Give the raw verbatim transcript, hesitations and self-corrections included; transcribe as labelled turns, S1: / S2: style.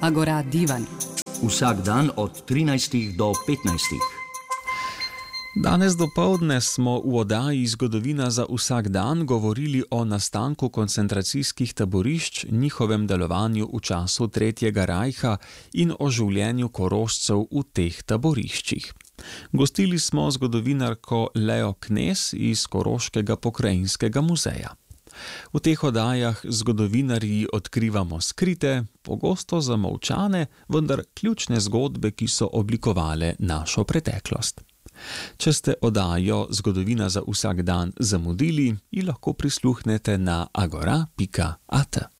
S1: Agora divan.
S2: Vsak dan od trinajstih do petnajstih.
S3: Danes dopoldne smo v oddaji Zgodovina za vsak dan govorili o nastanku koncentracijskih taborišč, njihovem delovanju v času Tretjega rajha in o življenju Korošcev v teh taboriščih. Gostili smo zgodovinarko Leo Knez iz Koroškega pokrajinskega muzeja. V teh oddajah zgodovinarji odkrivamo skrite, pogosto zamolčane, vendar ključne zgodbe, ki so oblikovale našo preteklost. Če ste oddajo Zgodovina za vsak dan zamudili, ji lahko prisluhnete na agora pika at.